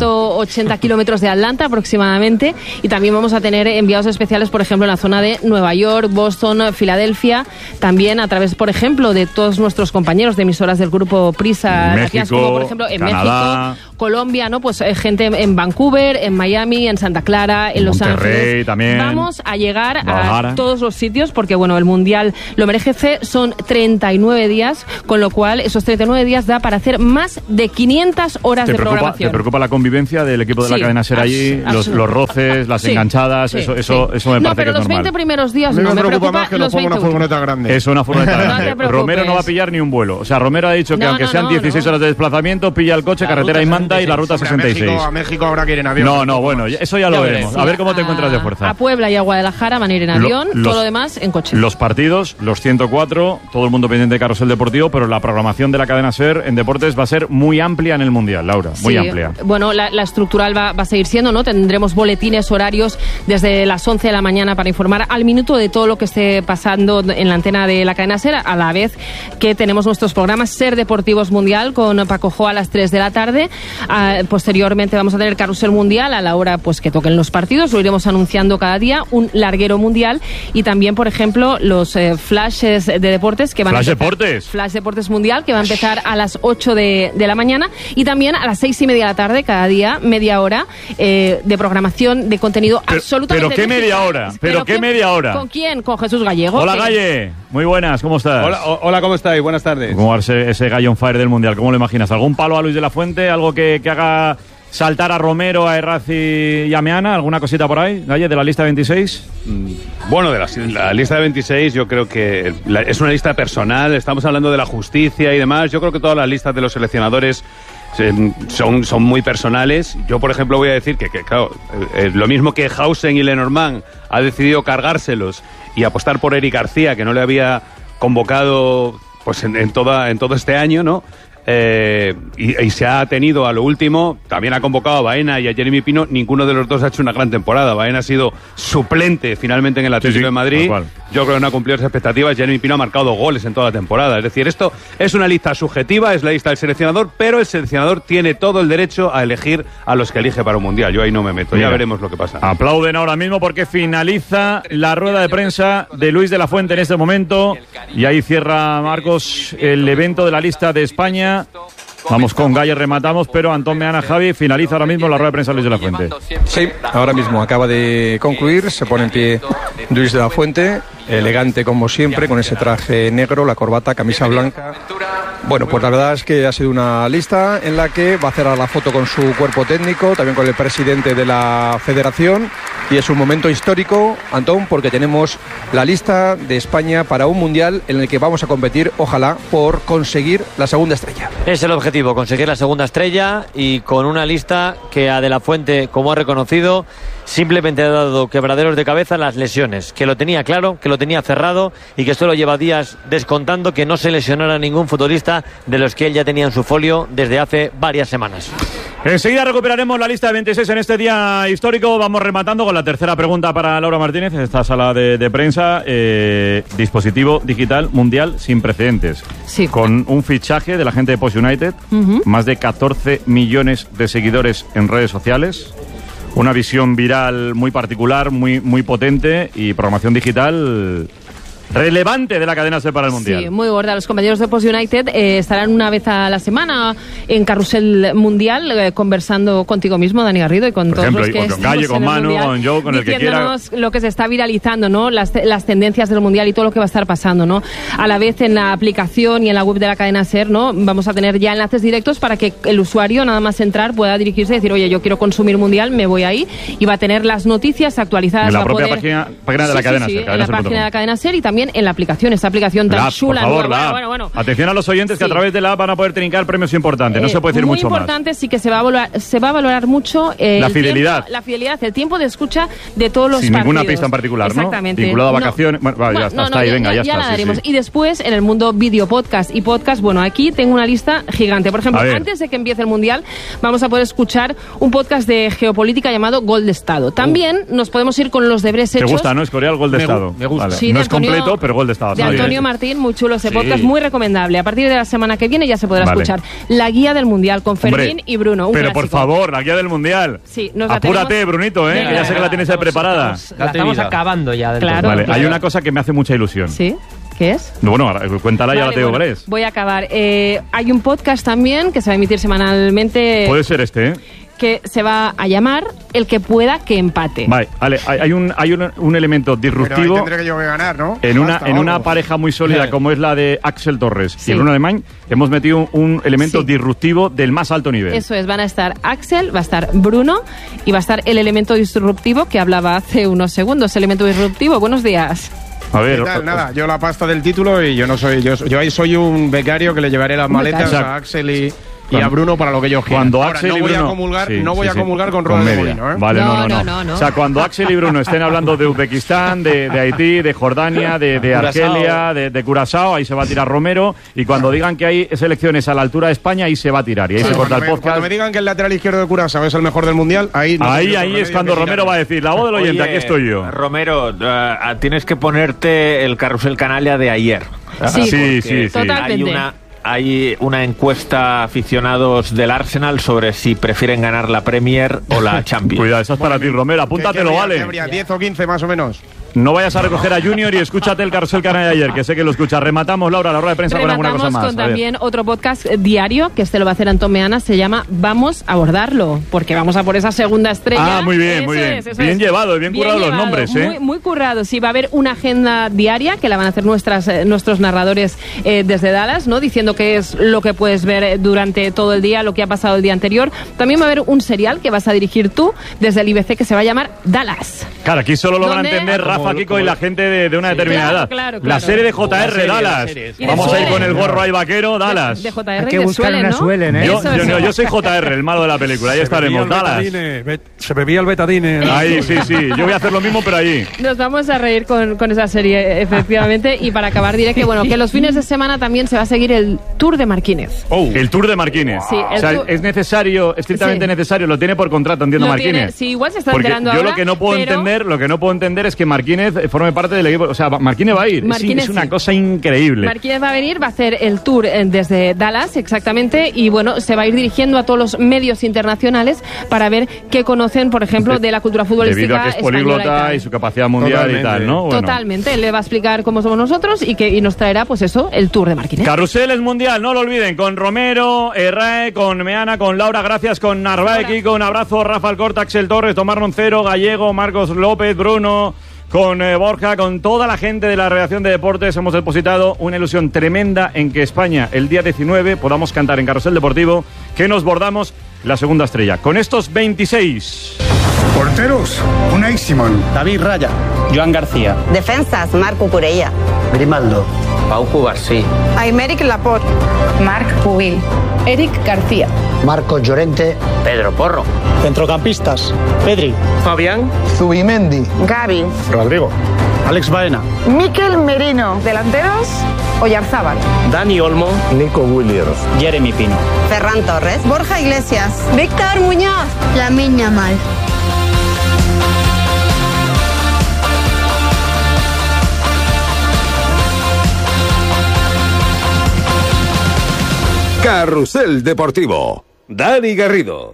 180 kilómetros de Atlanta aproximadamente. Y también vamos a tener enviados especiales, por ejemplo, en la zona de Nueva York, Boston, Filadelfia. También a través, por ejemplo, de todos nuestros compañeros de emisoras del grupo Prisa, México, como por ejemplo en Canadá, México Colombia, ¿no? Pues gente en Vancouver, en Miami, en Santa Clara, en Los Ángeles. También. Vamos a llegar a todos los sitios porque, bueno, el Mundial lo merece. Son 39 días, con lo cual esos 39 días da para hacer más de 500 horas de programación. ¿Te preocupa la convivencia del equipo de la cadena SER allí? Los roces, las enganchadas, eso me parece que es normal. No, pero los 20 primeros días no me preocupa más que los 20 una furgoneta grande. Es una furgoneta grande. Romero no va a pillar ni un vuelo. O sea, Romero ha dicho que aunque sean 16 horas de desplazamiento, pilla el coche, carretera y manda y la ruta 66. A México habrá que ir en avión. No, bueno, eso ya lo veremos. A ver cómo te encuentras de fuerza. A Puebla y a Guadalajara van a ir en avión, todo lo demás en coche. Los partidos, los 104, todo el mundo pendiente de Carrusel Deportivo, pero la programación de la cadena SER en deportes va a ser muy amplia en el Mundial, Laura, muy amplia. Bueno, la estructural va a seguir siendo, ¿no? Tendremos boletines horarios desde las 11 de la mañana para informar al minuto de todo lo que esté pasando en la antena de la cadena SER, a la vez que tenemos nuestros programas SER Deportivos Mundial con Paco Jo a las 3 de la tarde. Posteriormente vamos a tener Carrusel Mundial a la hora pues que toquen los partidos, lo iremos anunciando cada día, un larguero mundial y también, por ejemplo, los flashes de deportes que van Flash a empezar, Flash Deportes Mundial, que va a empezar a las 8 de la mañana y también a las 6:30 de la tarde, cada día, media hora de programación de contenido absolutamente. ¿Pero qué media hora? ¿Qué media hora? ¿Con quién? Con Jesús Gallego. Hola, Galle. Muy buenas, ¿cómo estás? Hola, ¿cómo estáis? Buenas tardes. ¿Cómo va ese gallo on fire del Mundial? ¿Cómo lo imaginas? ¿Algún palo a Luis de la Fuente? ¿Algo que haga saltar a Romero, a Errazi y a Meana? ¿Alguna cosita por ahí, Galle, de la lista 26? Bueno, de la lista de 26 yo creo que es una lista personal. Estamos hablando de la justicia y demás. Yo creo que todas las listas de los seleccionadores son muy personales. Yo, por ejemplo, voy a decir que claro, lo mismo que Hausen y Lenormand ha decidido cargárselos y apostar por Eric García, que no le había convocado pues en todo este año, ¿no? Y se ha tenido a lo último, también ha convocado a Baena y a Jeremy Pino. Ninguno de los dos ha hecho una gran temporada. Baena ha sido suplente finalmente en el Atlético de Madrid. Yo creo que no ha cumplido las expectativas. Jeremy Pino ha marcado 2 goles en toda la temporada. Es decir, esto es una lista subjetiva, es la lista del seleccionador, pero el seleccionador tiene todo el derecho a elegir a los que elige para un mundial. Yo ahí no me meto. Mira, ya veremos lo que pasa. Aplauden ahora mismo porque finaliza la rueda de prensa de Luis de la Fuente en este momento y ahí cierra, Marcos, el evento de la lista de España. Vamos con Galle, rematamos, pero Antón Meana, Javi, finaliza ahora mismo la rueda de prensa de Luis de la Fuente. Sí, ahora mismo acaba de concluir, se pone en pie Luis de la Fuente, elegante como siempre, con ese traje negro, la corbata, camisa blanca. Bueno, pues la verdad es que ha sido una lista en la que va a hacer la foto con su cuerpo técnico, también con el presidente de la federación, y es un momento histórico, Antón, porque tenemos la lista de España para un mundial en el que vamos a competir, ojalá, por conseguir la segunda estrella. Es el objetivo, conseguir la segunda estrella, y con una lista que a De la Fuente, como ha reconocido, simplemente ha dado quebraderos de cabeza las lesiones, que lo tenía claro, que lo tenía cerrado y que solo lleva días descontando que no se lesionara ningún futbolista de los que él ya tenía en su folio desde hace varias semanas. Enseguida recuperaremos la lista de 26 en este día histórico. Vamos rematando con la tercera pregunta para Laura Martínez en esta sala de prensa. Dispositivo digital mundial sin precedentes. Sí. Con un fichaje de la gente de Post United, más de 14 millones de seguidores en redes sociales, una visión viral muy particular, muy potente y programación digital relevante de la cadena SER para el Mundial. Sí, muy gorda. Los compañeros de Post United estarán una vez a la semana en Carrusel Mundial conversando contigo mismo, Dani Garrido, y con por todos ejemplo, los que con Galle, con Manu, mundial, con Joe, con el que quiera. Lo que se está viralizando, ¿no? Las tendencias del Mundial y todo lo que va a estar pasando, ¿no? A la vez en la aplicación y en la web de la cadena SER, ¿no? Vamos a tener ya enlaces directos para que el usuario, nada más entrar, pueda dirigirse y decir, oye, yo quiero consumir Mundial, me voy ahí, y va a tener las noticias actualizadas. En la propia página de la cadena SER. En la página de la cadena SER y también en la aplicación. Esta aplicación tan chula. Por favor, bueno. Atención a los oyentes que a través de la app van a poder trincar premios importantes. No se puede decir mucho más. Muy importante, sí que se va a valorar mucho la fidelidad. El tiempo de escucha de todos los partidos. Sin ninguna pista en particular, ¿no? Exactamente. Vinculado a vacaciones. Bueno, ya está, hasta ahí, venga, ya está. Ya la daremos. Y después, en el mundo video, podcast y podcast, bueno, aquí tengo una lista gigante. Por ejemplo, antes de que empiece el Mundial, vamos a poder escuchar un podcast de geopolítica llamado Gol de Estado. También nos podemos ir con los deberes hechos. ¿Te gusta, no? Escoria el Gol de Estado. Me gusta. Vale. Sí, no es completo, pero Gol de Estado. De Antonio Martín, muy chulo ese podcast, muy recomendable. A partir de la semana que viene ya se podrá escuchar la guía del Mundial con Fermín y Bruno. Pero clásico. por favor, la guía del Mundial. Sí, apúrate, Brunito, que ya sé que la tienes preparada. La estamos acabando ya. Claro. Vale, hay una cosa que me hace mucha ilusión. Sí. ¿Qué es? Bueno, cuéntala, ya la tengo, bueno, ¿cuál es? voy a acabar. Hay un podcast también que se va a emitir semanalmente. Puede ser este, ¿eh? Que se va a llamar El que pueda que empate. Vale, hay un elemento disruptivo. Pero ahí tendré que yo ganar, ¿no? En una pareja muy sólida como es la de Axel Torres y Bruno Alemany, hemos metido un elemento disruptivo del más alto nivel. Eso es, van a estar Axel, va a estar Bruno y va a estar el elemento disruptivo que hablaba hace unos segundos. Elemento disruptivo, buenos días. A ver, ¿qué tal? Nada, yo la pasta del título y yo no soy. Yo ahí soy un becario que le llevaré las maletas a Axel y a Bruno para lo que yo quiera. Cuando ahora, Axel no y voy Bruno, a comulgar con Rueda de Molino, ¿eh? Vale, no. O sea, cuando Axel y Bruno estén hablando de Uzbekistán, de Haití, de Jordania, de Argelia, de Curazao, ahí se va a tirar Romero. Y cuando digan que hay selecciones a la altura de España, ahí se va a tirar. Y ahí se corta el podcast. Cuando me digan que el lateral izquierdo de Curazao es el mejor del mundial, ahí es cuando Romero va a decir: la voz del oyente, aquí estoy yo. Romero, tienes que ponerte el carrusel canalla de ayer. Sí, totalmente. Hay una encuesta aficionados del Arsenal sobre si prefieren ganar la Premier o la Champions. Cuidado, esa es para ti, Romero. Apúntatelo, vale. Habría 10 o 15 más o menos. No vayas a recoger a Junior y escúchate el carrusel canal de ayer, que sé que lo escuchas. Rematamos, Laura, la rueda de prensa con alguna cosa más. Con también otro podcast diario, que lo va a hacer Antón Meana, se llama Vamos a abordarlo, porque vamos a por esa segunda estrella. Ah, muy bien, muy bien. Bien llevado, bien currado los nombres, ¿eh? Muy currado, sí. Va a haber una agenda diaria que la van a hacer nuestros narradores desde Dallas, ¿no? Diciendo qué es lo que puedes ver durante todo el día, lo que ha pasado el día anterior. También va a haber un serial que vas a dirigir tú desde el IBC que se va a llamar Dallas. Claro, aquí solo lo van a entender Rafa, Kiko y la gente de una determinada edad. Claro. La serie de JR, Dallas. Vamos a ir con el gorro ahí vaquero, Dallas. De JR hay que buscar una Suelen, ¿eh? Yo soy JR, el malo de la película. Ahí estaremos, Dallas. Se bebía el betadine. Ahí, sí. Yo voy a hacer lo mismo, pero allí. Nos vamos a reír con esa serie, efectivamente. Y para acabar diré que los fines de semana también se va a seguir el Tour de Marquínez. El Tour de Marquínez. Sí, o sea, es necesario, estrictamente necesario. Lo tiene por contrato, entiendo, Marquínez. Sí, igual se está porque enterando yo ahora. Lo que no puedo entender es que Marquínez forme parte del equipo. O sea, Marquínez va a ir. Es una cosa increíble. Marquínez va a venir, va a hacer el tour desde Dallas, exactamente, y bueno, se va a ir dirigiendo a todos los medios internacionales para ver qué conocen, por ejemplo, de la cultura futbolística debido a que es políglota y su capacidad mundial y tal, ¿no? Bueno. Totalmente. Él le va a explicar cómo somos nosotros y nos traerá, pues eso, el tour de Marquínez. Carrusel es mundial, no lo olviden, con Romero, Rae, con Meana, con Laura, gracias, con Narváez, Kiko, un abrazo, Rafa Alcorta, Axel Torres, Tomás Roncero, Gallego, Marcos López, Bruno, con Borja, con toda la gente de la redacción de deportes. Hemos depositado una ilusión tremenda en que España, el día 19, podamos cantar en Carrusel Deportivo que nos bordamos la segunda estrella. Con estos 26. Porteros, Unai Simón. David Raya. Joan García. Defensas, Marco Curella. Grimaldo. Pau Cubarsí. Aymeric Laporte. Marc Pubil. Eric García. Marcos Llorente. Pedro Porro. Centrocampistas, Pedri. Fabián. Zubimendi. Gavi. Rodrigo. Alex Baena. Mikel Merino. Delanteros, Oyarzábal. Dani Olmo. Nico Williams. Jeremy Pino. Ferran Torres. Borja Iglesias. Víctor Muñoz. Lamine Yamal. Carrusel Deportivo. Dani Garrido.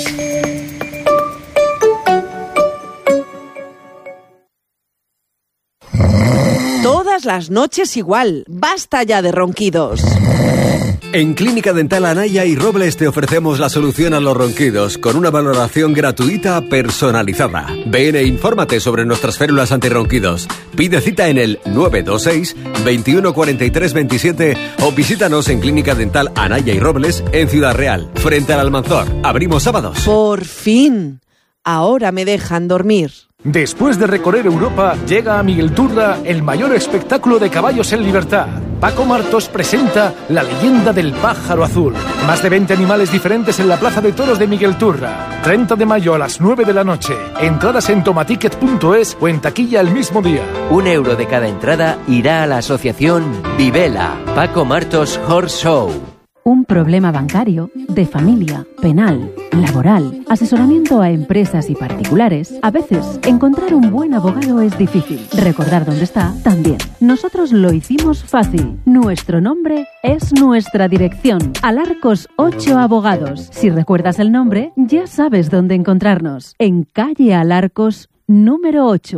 Todas las noches igual. Basta ya de ronquidos. En Clínica Dental Anaya y Robles te ofrecemos la solución a los ronquidos con una valoración gratuita personalizada. Ven e infórmate sobre nuestras férulas antirronquidos. Pide cita en el 926 21 43 27 o visítanos en Clínica Dental Anaya y Robles en Ciudad Real, frente al Almanzor. Abrimos sábados. Por fin. Ahora me dejan dormir. Después de recorrer Europa, llega a Miguel Turra el mayor espectáculo de caballos en libertad. Paco Martos presenta La leyenda del pájaro azul. Más de 20 animales diferentes en la Plaza de Toros de Miguel Turra. 30 de mayo a las 9 de la noche. Entradas en tomaticket.es o en taquilla el mismo día. €1 de cada entrada irá a la asociación Vivela. Paco Martos Horse Show. Un problema bancario, de familia, penal, laboral, asesoramiento a empresas y particulares. A veces, encontrar un buen abogado es difícil. Recordar dónde está, también. Nosotros lo hicimos fácil. Nuestro nombre es nuestra dirección. Alarcos 8 Abogados. Si recuerdas el nombre, ya sabes dónde encontrarnos. En calle Alarcos, número 8.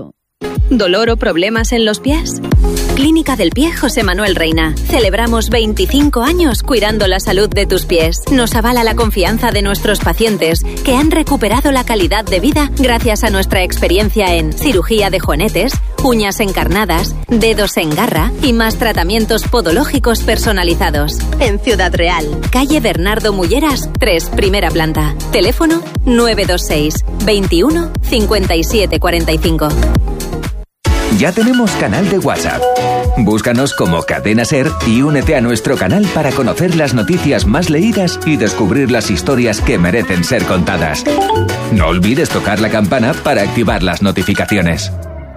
¿Dolor o problemas en los pies? Clínica del Pie José Manuel Reina. Celebramos 25 años cuidando la salud de tus pies. Nos avala la confianza de nuestros pacientes que han recuperado la calidad de vida gracias a nuestra experiencia en cirugía de juanetes, uñas encarnadas, dedos en garra y más tratamientos podológicos personalizados. En Ciudad Real, calle Bernardo Mulleras, 3, primera planta. Teléfono 926 21 57 45. Ya tenemos canal de WhatsApp. Búscanos como Cadena Ser y únete a nuestro canal para conocer las noticias más leídas y descubrir las historias que merecen ser contadas. No olvides tocar la campana para activar las notificaciones.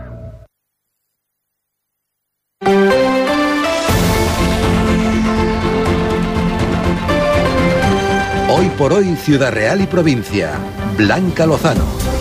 Hoy por hoy, Ciudad Real y provincia. Blanca Lozano.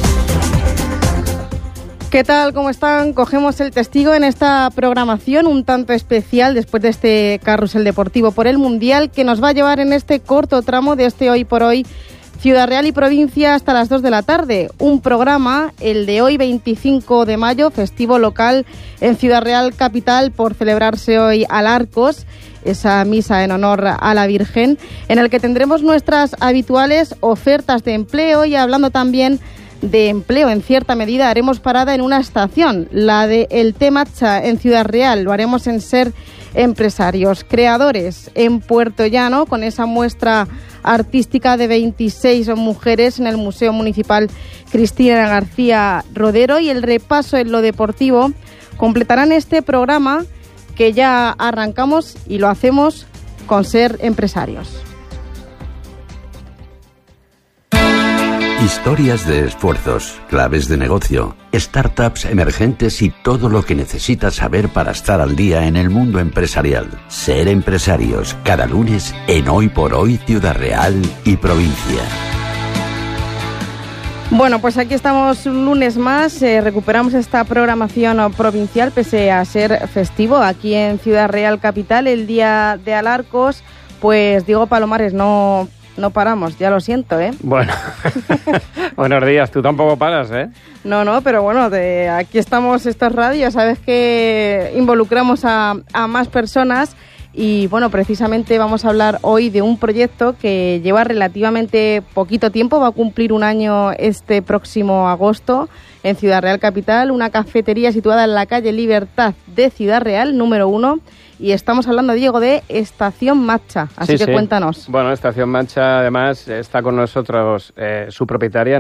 ¿Qué tal? ¿Cómo están? Cogemos el testigo en esta programación un tanto especial después de este carrusel deportivo por el Mundial que nos va a llevar en este corto tramo de este Hoy por Hoy Ciudad Real y provincia hasta las 2 de la tarde. Un programa, el de hoy 25 de mayo, festivo local en Ciudad Real capital por celebrarse hoy Alarcos, esa misa en honor a la Virgen, en el que tendremos nuestras habituales ofertas de empleo y hablando también de empleo, en cierta medida haremos parada en una estación, la de El Té Matcha en Ciudad Real. Lo haremos en Ser Empresarios, creadores en Puerto Llano, con esa muestra artística de 26 mujeres en el Museo Municipal Cristina García Rodero, y el repaso en lo deportivo completarán este programa que ya arrancamos y lo hacemos con Ser Empresarios. Historias de esfuerzos, claves de negocio, startups emergentes y todo lo que necesitas saber para estar al día en el mundo empresarial. Ser Empresarios, cada lunes en Hoy por Hoy Ciudad Real y provincia. Bueno, pues aquí estamos un lunes más, recuperamos esta programación provincial pese a ser festivo aquí en Ciudad Real capital, el día de Alarcos. Pues Diego Palomares, no paramos, ya lo siento, ¿eh? Bueno, buenos días, tú tampoco paras, ¿eh? No, pero bueno, aquí estamos, esto es radio, sabes que involucramos a más personas y bueno, precisamente vamos a hablar hoy de un proyecto que lleva relativamente poquito tiempo, va a cumplir un año este próximo agosto en Ciudad Real capital, una cafetería situada en la calle Libertad de Ciudad Real, número 1. Y estamos hablando, Diego, de Estación Matcha, así que cuéntanos. Bueno, Estación Matcha, además, está con nosotros su propietaria,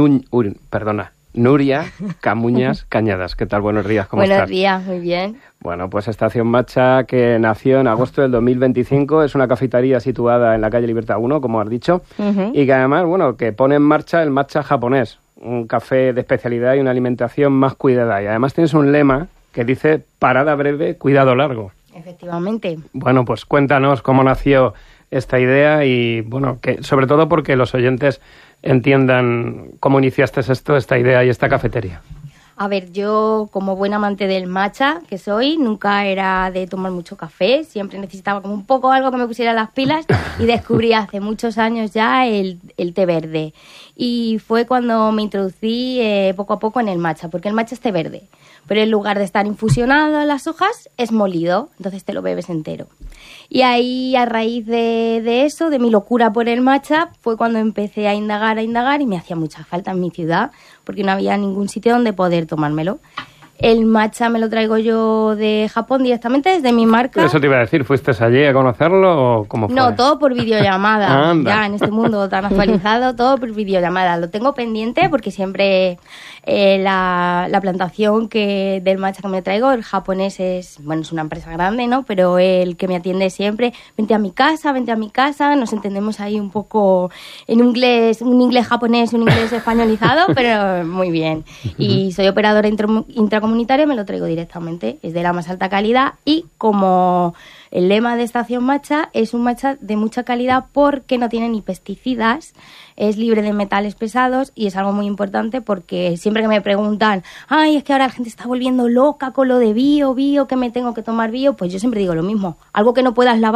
Nuria Camuñas Cañadas. ¿Qué tal? Buenos días, ¿cómo estás? Buenos días, muy bien. Bueno, pues Estación Matcha, que nació en agosto del 2025, es una cafetería situada en la calle Libertad 1, como has dicho, y que además, bueno, que pone en marcha el matcha japonés, un café de especialidad y una alimentación más cuidada. Y además tienes un lema que dice, parada breve, cuidado largo. Efectivamente. Bueno, pues cuéntanos cómo nació esta idea y, bueno, que sobre todo porque los oyentes entiendan cómo iniciaste esta idea y esta cafetería. A ver, yo como buen amante del matcha que soy, nunca era de tomar mucho café, siempre necesitaba como un poco algo que me pusiera las pilas y descubrí hace muchos años ya el té verde. Y fue cuando me introducí poco a poco en el matcha, porque el matcha es té verde, pero en lugar de estar infusionado en las hojas, es molido, entonces te lo bebes entero. Y ahí, a raíz de eso, de mi locura por el matcha, fue cuando empecé a indagar y me hacía mucha falta en mi ciudad, porque no había ningún sitio donde poder tomármelo. El matcha me lo traigo yo de Japón directamente, desde mi marca. Eso te iba a decir, ¿fuiste allí a conocerlo o cómo fue? No, todo por videollamada. Ya en este mundo tan actualizado, todo por videollamada. Lo tengo pendiente porque siempre la plantación del matcha que me traigo, el japonés es una empresa grande, ¿no? Pero el que me atiende siempre, vente a mi casa, nos entendemos ahí un poco en un inglés japonés, un inglés españolizado, pero muy bien. Y soy operadora intracomunitaria, me lo traigo directamente, es de la más alta calidad y como el lema de Estación Matcha es un matcha de mucha calidad porque no tiene ni pesticidas, es libre de metales pesados y es algo muy importante porque siempre que me preguntan, es que ahora la gente está volviendo loca con lo de bio, que me tengo que tomar bio, pues yo siempre digo lo mismo, algo que no puedas lavar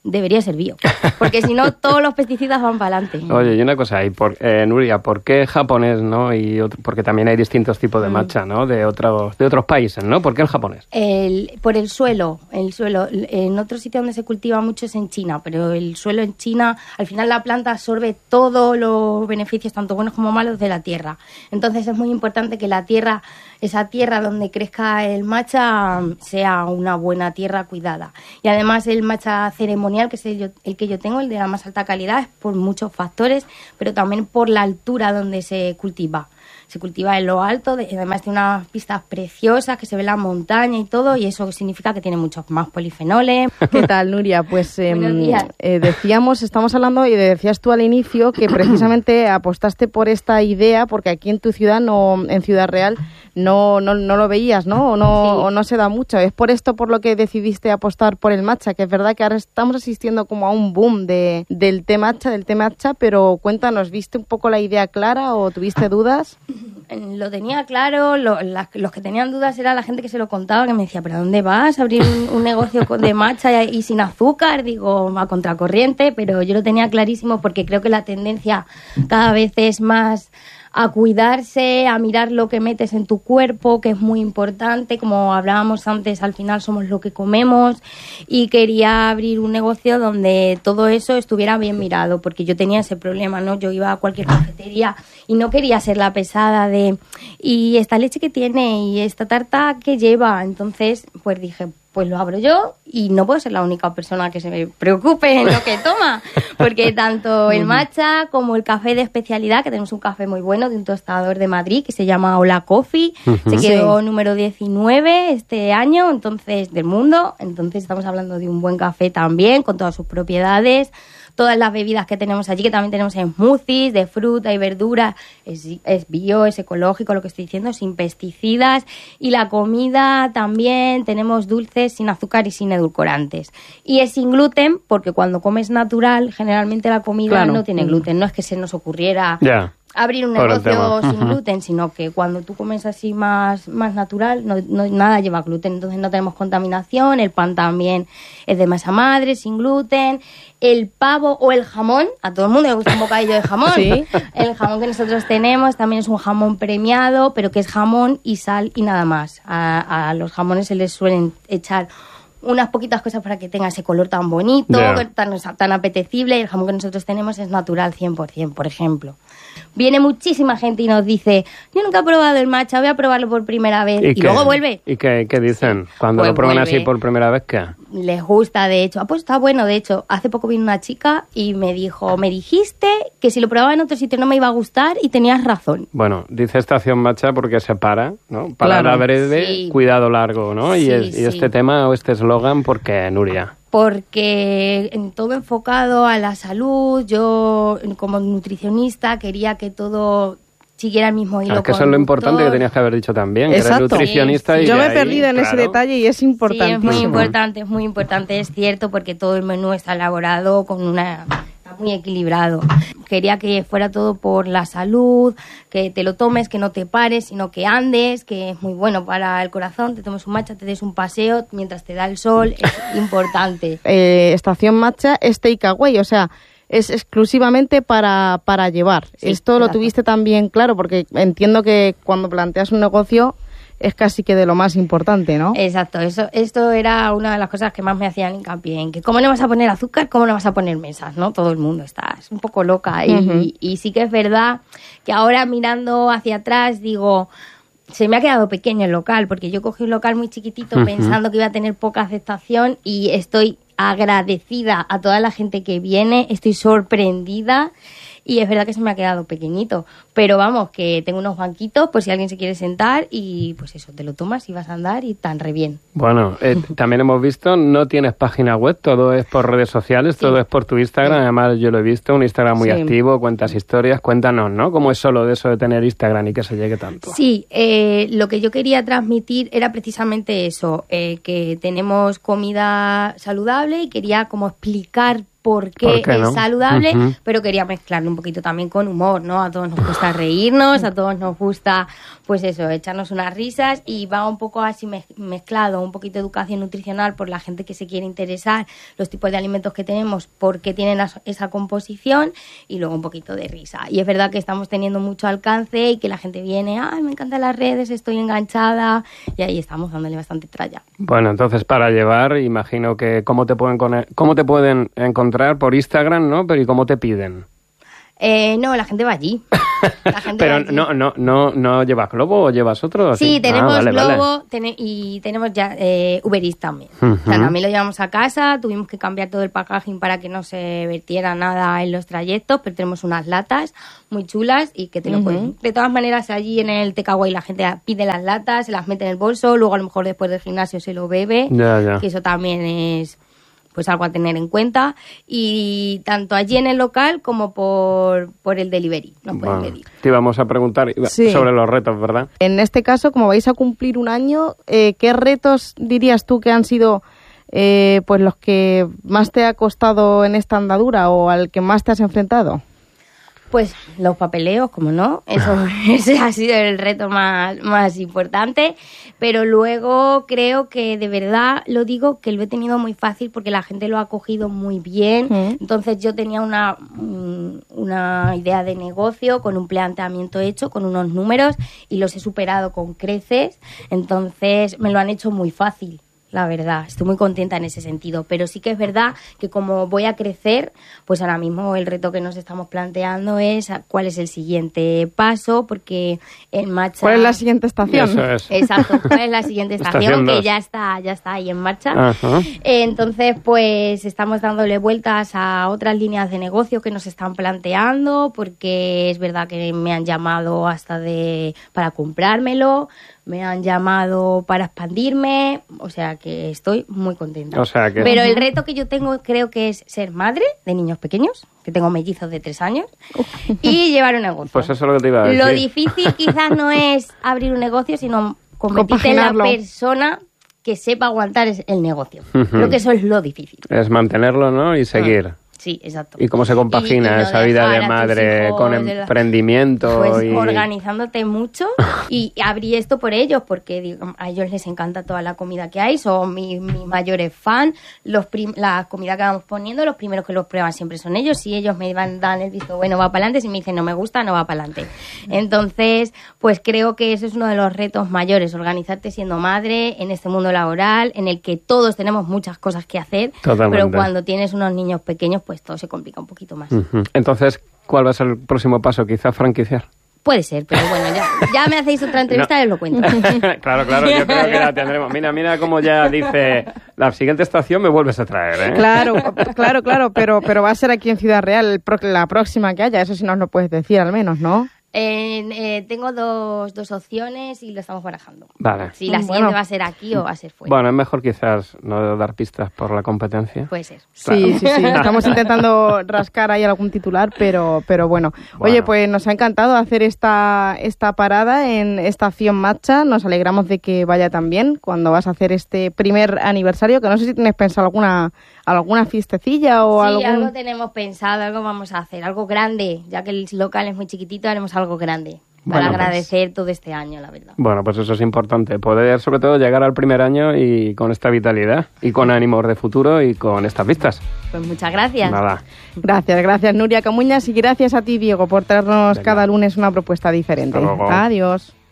debería ser bio, porque si no todos los pesticidas van para adelante. Oye, y una cosa, Nuria, ¿por qué japonés, no? Porque también hay distintos tipos de matcha, ¿no? De otros países, ¿no? ¿Por qué el japonés? Por el suelo. En otro sitio donde se cultiva mucho es en China, pero el suelo en China, al final la planta absorbe todos los beneficios, tanto buenos como malos, de la tierra. Entonces es muy importante que esa tierra donde crezca el matcha sea una buena tierra cuidada. Y además el matcha ceremonial, que es el que yo tengo, el de la más alta calidad, es por muchos factores, pero también por la altura donde se cultiva. Se cultiva en lo alto, además de unas pistas preciosas que se ve la montaña y todo, y eso significa que tiene muchos más polifenoles. ¿Qué tal, Nuria? Pues estamos hablando, y decías tú al inicio, que precisamente apostaste por esta idea porque aquí en tu ciudad, en Ciudad Real, no lo veías, ¿no? O no se da mucho. Es por esto por lo que decidiste apostar por el matcha, que es verdad que ahora estamos asistiendo como a un boom del té matcha, pero cuéntanos, ¿viste un poco la idea clara o tuviste dudas? Lo tenía claro, los que tenían dudas era la gente que se lo contaba, que me decía, ¿pero a dónde vas? ¿A abrir un negocio de matcha y sin azúcar? Digo, a contracorriente, pero yo lo tenía clarísimo porque creo que la tendencia cada vez es más a cuidarse, a mirar lo que metes en tu cuerpo, que es muy importante. Como hablábamos antes, al final somos lo que comemos, y quería abrir un negocio donde todo eso estuviera bien mirado, porque yo tenía ese problema, ¿no? Yo iba a cualquier cafetería y no quería ser la pesada de ¿y esta leche que tiene? ¿Y esta tarta que lleva? Entonces, pues dije, pues lo abro yo y no puedo ser la única persona que se me preocupe en lo que toma, porque tanto el matcha como el café de especialidad, que tenemos un café muy bueno de un tostador de Madrid que se llama Hola Coffee, se quedó número 19 este año, entonces, del mundo, entonces estamos hablando de un buen café también, con todas sus propiedades. Todas las bebidas que tenemos allí, que también tenemos smoothies de fruta y verdura, es bio, es ecológico, lo que estoy diciendo, sin pesticidas. Y la comida también, tenemos dulces sin azúcar y sin edulcorantes. Y es sin gluten, porque cuando comes natural, generalmente la comida no tiene gluten. No es que se nos ocurriera abrir un negocio sin gluten, sino que cuando tú comes así más natural, nada lleva gluten, entonces no tenemos contaminación. El pan también es de masa madre, sin gluten. El pavo o el jamón, a todo el mundo le gusta un bocadillo de jamón. ¿Sí? El jamón que nosotros tenemos también es un jamón premiado, pero que es jamón y sal y nada más. A los jamones se les suelen echar unas poquitas cosas para que tenga ese color tan bonito, tan apetecible. El jamón que nosotros tenemos es natural 100%, por ejemplo. Viene muchísima gente y nos dice, yo nunca he probado el matcha, voy a probarlo por primera vez. Y luego vuelve. ¿Y qué dicen? Cuando lo prueban así por primera vez, ¿qué? Les gusta, de hecho. Pues está bueno, de hecho. Hace poco vino una chica y me dijo, me dijiste que si lo probaba en otro sitio no me iba a gustar y tenías razón. Bueno, dice Estación Matcha porque se para, ¿no? Palabra breve, cuidado largo, ¿no? Y este tema o este eslogan, ¿por qué, Nuria? Porque en todo enfocado a la salud, yo como nutricionista quería que todo siguiera el mismo hilo. Que eso es lo importante que tenías que haber dicho también, que eres nutricionista. Y yo me he perdido en ese detalle y es importante. Sí, es muy importante, es cierto, porque todo el menú está elaborado está muy equilibrado. Quería que fuera todo por la salud, que te lo tomes, que no te pares, sino que andes, que es muy bueno para el corazón, te tomes un matcha, te des un paseo mientras te da el sol, es importante. Estación Matcha es takeaway, o sea, es exclusivamente para llevar. Sí, esto lo tuviste también claro, porque entiendo que cuando planteas un negocio es casi que de lo más importante, ¿no? Exacto, esto era una de las cosas que más me hacían hincapié en que cómo no vas a poner azúcar, cómo no vas a poner mesas, ¿no? Todo el mundo está un poco loca y sí que es verdad que ahora mirando hacia atrás digo, se me ha quedado pequeño el local, porque yo cogí un local muy chiquitito pensando que iba a tener poca aceptación y estoy agradecida a toda la gente que viene, estoy sorprendida. Y es verdad que se me ha quedado pequeñito, pero vamos, que tengo unos banquitos por si alguien se quiere sentar y pues eso, te lo tomas y vas a andar y tan re bien. Bueno, también hemos visto, no tienes página web, todo es por redes sociales, todo es por tu Instagram, además yo lo he visto, un Instagram muy activo, cuentas historias, cuéntanos, ¿no? ¿Cómo es solo de eso de tener Instagram y que se llegue tanto? Sí, lo que yo quería transmitir era precisamente eso, que tenemos comida saludable y quería como explicar por qué no? es saludable, pero quería mezclarlo un poquito también con humor, ¿no? A todos nos gusta reírnos, a todos nos gusta, pues eso, echarnos unas risas, y va un poco así mezclado, un poquito de educación nutricional por la gente que se quiere interesar, los tipos de alimentos que tenemos, por qué tienen esa composición, y luego un poquito de risa. Y es verdad que estamos teniendo mucho alcance y que la gente viene, ay, me encantan las redes, estoy enganchada, y ahí estamos dándole bastante tralla. Bueno, entonces para llevar, imagino que cómo te pueden encontrar por Instagram, ¿no? Pero ¿y cómo te piden? No, la gente va allí. Pero no llevas Globo o llevas otro. Sí, tenemos Globo. Vale. Y tenemos ya Uber Eats también. O sea, también lo llevamos a casa, tuvimos que cambiar todo el packaging para que no se vertiera nada en los trayectos, pero tenemos unas latas muy chulas y que te lo pueden. De todas maneras, allí en el takeaway la gente pide las latas, se las mete en el bolso, luego a lo mejor después del gimnasio se lo bebe, que eso también es pues algo a tener en cuenta, y tanto allí en el local como por el delivery nos pueden pedir. Te íbamos a preguntar sobre los retos, ¿verdad? En este caso, como vais a cumplir un año, ¿qué retos dirías tú que han sido pues los que más te ha costado en esta andadura o al que más te has enfrentado? Pues los papeleos, como no, ese ha sido el reto más importante, pero luego creo que de verdad lo digo que lo he tenido muy fácil porque la gente lo ha cogido muy bien. Entonces yo tenía una idea de negocio con un planteamiento hecho, con unos números, y los he superado con creces, entonces me lo han hecho muy fácil. La verdad, estoy muy contenta en ese sentido, pero sí que es verdad que como voy a crecer, pues ahora mismo el reto que nos estamos planteando es cuál es el siguiente paso, porque en marcha... ¿Cuál es la siguiente estación? Eso es. Exacto, ¿cuál es la siguiente estación? Que ya está ahí en marcha. Ajá. Entonces, pues estamos dándole vueltas a otras líneas de negocio que nos están planteando, porque es verdad que me han llamado hasta para comprármelo, me han llamado para expandirme, o sea que estoy muy contenta. Pero el reto que yo tengo creo que es ser madre de niños pequeños, que tengo mellizos de 3 años, y llevar un negocio. Pues eso es lo que te iba a decir. Lo difícil quizás no es abrir un negocio, sino convertirte en la persona que sepa aguantar el negocio. Creo que eso es lo difícil. Es mantenerlo, ¿no? Y seguir. Sí, exacto. ¿Y cómo se compagina esa vida de madre con emprendimiento? Pues organizándote mucho, y abrí esto por ellos, porque a ellos les encanta toda la comida que hay, son mis mayores fans. La comida que vamos poniendo, los primeros que los prueban siempre son ellos, si ellos me dan el visto bueno, va para adelante, si me dicen no me gusta, no va para adelante. Entonces, pues creo que eso es uno de los retos mayores, organizarte siendo madre en este mundo laboral, en el que todos tenemos muchas cosas que hacer. Totalmente. Pero cuando tienes unos niños pequeños, pues todo se complica un poquito más. Entonces, ¿cuál va a ser el próximo paso? Quizá franquiciar. Puede ser, pero bueno, ya me hacéis otra entrevista y os lo cuento. Claro, yo creo que la tendremos. Mira cómo ya dice, la siguiente estación me vuelves a traer, ¿eh? Claro, pero va a ser aquí en Ciudad Real la próxima que haya, eso sí nos lo puedes decir al menos, ¿no? Tengo dos opciones y lo estamos barajando. Vale. Si la siguiente va a ser aquí o va a ser fuera. Bueno, es mejor quizás no dar pistas por la competencia. Puede ser. Claro. Sí. Estamos intentando rascar ahí algún titular, pero bueno. Oye, pues nos ha encantado hacer esta parada en Estación Matcha. Nos alegramos de que vaya tan bien cuando vas a hacer este primer aniversario, que no sé si tienes pensado alguna fiestecilla o algo. Sí, algo tenemos pensado, algo vamos a hacer, algo grande, ya que el local es muy chiquitito, haremos algo grande para agradecer todo este año, la verdad. Bueno, pues eso es importante, poder sobre todo llegar al primer año y con esta vitalidad y con ánimos de futuro y con estas vistas. Pues muchas gracias. Nada. Gracias Nuria Camuñas, y gracias a ti, Diego, por traernos cada lunes una propuesta diferente. Hasta luego. Adiós.